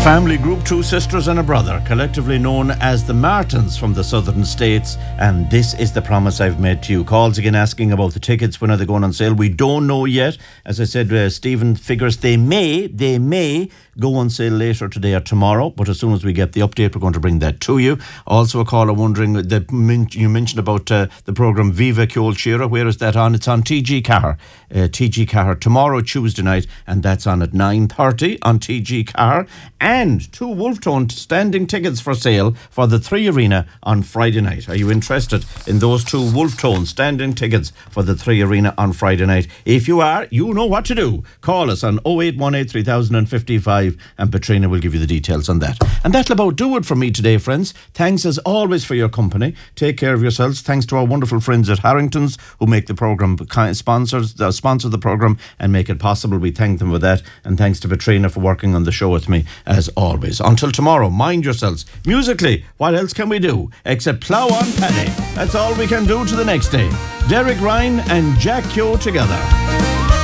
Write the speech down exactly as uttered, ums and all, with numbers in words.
family group, two sisters and a brother, collectively known as the Martins from the southern states, and this is the promise I've made to you. Calls again asking about the tickets, when are they going on sale? We don't know yet. As I said, uh, Stephen figures they may, they may go on sale later today or tomorrow, but as soon as we get the update, we're going to bring that to you. Also a caller wondering, that you mentioned about uh, the programme Viva Ceol Shira. Where is that on? It's on T G Car. Uh, T G Car tomorrow, Tuesday night, and that's on at nine thirty on T G Car. And two Wolftone standing tickets for sale for the Three Arena on Friday night. Are you interested in those two Wolftone standing tickets for the Three Arena on Friday night? If you are, you know what to do. Call us on oh eight one eight, three thousand fifty-five and Petrina will give you the details on that. And that'll about do it for me today, friends. Thanks as always for your company. Take care of yourselves. Thanks to our wonderful friends at Harrington's who make the programme, sponsors, uh, sponsor the programme and make it possible. We thank them for that. And thanks to Petrina for working on the show with me as always. Until tomorrow, mind yourselves. Musically, what else can we do except plough on Paddy? That's all we can do to the next day. Derek Ryan and Jack Keogh together.